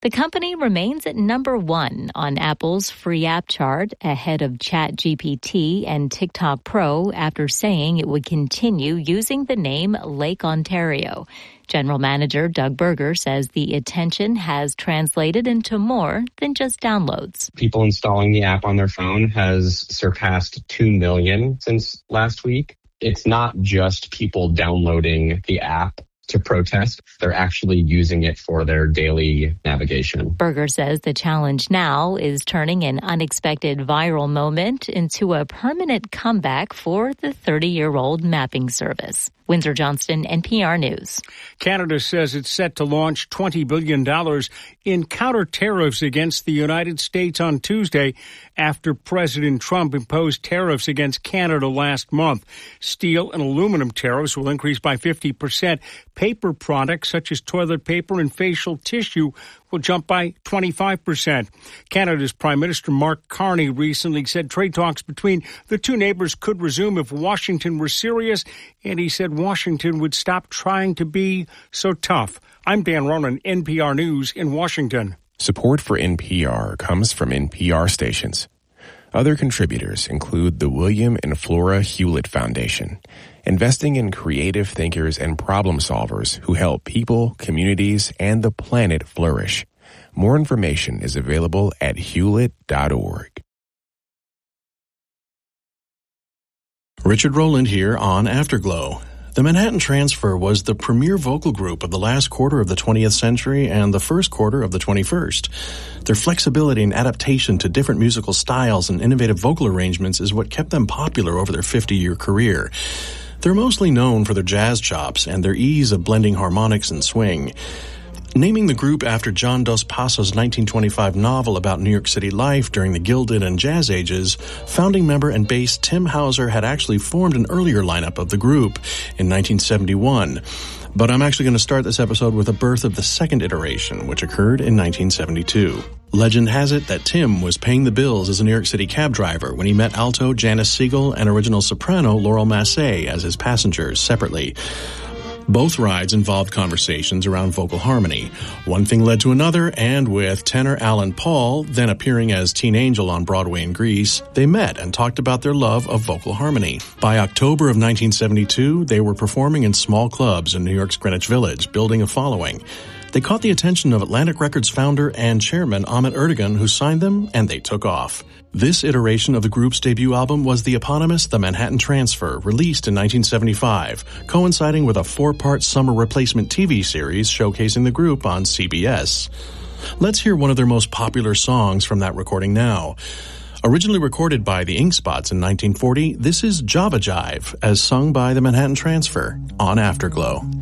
The company remains at number 1 on Apple's free app chart, ahead of ChatGPT and TikTok Pro, after saying it would continue using the name Lake Ontario. General Manager Doug Berger says the attention has translated into more than just downloads. People installing the app on their phone has surpassed 2 million since last week. It's not just people downloading the app to protest. They're actually using it for their daily navigation. Berger says the challenge now is turning an unexpected viral moment into a permanent comeback for the 30-year-old mapping service. Windsor Johnston, NPR News. Canada says it's set to launch $20 billion in counter tariffs against the United States on Tuesday after President Trump imposed tariffs against Canada last month. Steel and aluminum tariffs will increase by 50%. Paper products such as toilet paper and facial tissue will jump by 25%. Canada's Prime Minister Mark Carney recently said trade talks between the two neighbors could resume if Washington were serious, and he said Washington would stop trying to be so tough. I'm Dan Ronan, NPR News in Washington. Support for NPR comes from NPR stations. Other contributors include the William and Flora Hewlett Foundation, investing in creative thinkers and problem solvers who help people, communities, and the planet flourish. More information is available at hewlett.org. Richard Rowland here on Afterglow. The Manhattan Transfer was the premier vocal group of the last quarter of the 20th century and the first quarter of the 21st. Their flexibility and adaptation to different musical styles and innovative vocal arrangements is what kept them popular over their 50-year career. They're mostly known for their jazz chops and their ease of blending harmonics and swing. Naming the group after John Dos Passos' 1925 novel about New York City life during the Gilded and Jazz Ages, founding member and bass Tim Hauser had actually formed an earlier lineup of the group in 1971. But I'm actually going to start this episode with the birth of the second iteration, which occurred in 1972. Legend has it that Tim was paying the bills as a New York City cab driver when he met alto Janice Siegel and original soprano Laurel Massey as his passengers separately. Both rides involved conversations around vocal harmony. One thing led to another, and with tenor Alan Paul, then appearing as Teen Angel on Broadway in Grease, they met and talked about their love of vocal harmony. By October of 1972, they were performing in small clubs in New York's Greenwich Village, building a following. They caught the attention of Atlantic Records founder and chairman Ahmet Ertegun, who signed them, and they took off. This iteration of the group's debut album was the eponymous The Manhattan Transfer, released in 1975, coinciding with a 4-part summer replacement TV series showcasing the group on CBS. Let's hear one of their most popular songs from that recording now. Originally recorded by the Ink Spots in 1940, this is Java Jive, as sung by The Manhattan Transfer on Afterglow.